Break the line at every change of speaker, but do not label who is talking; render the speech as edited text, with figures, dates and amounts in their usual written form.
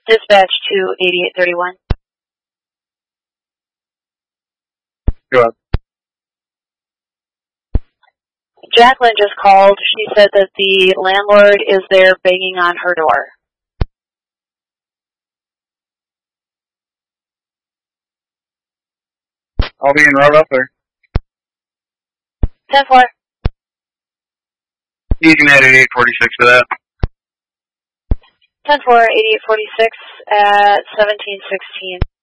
Dispatch to 8831.
Go ahead.
Jacqueline just called. She said that the landlord is there banging on her door.
I'll be en route up there.
10-4.
You can add 8846 to that.
10-4, 8846 at 1716.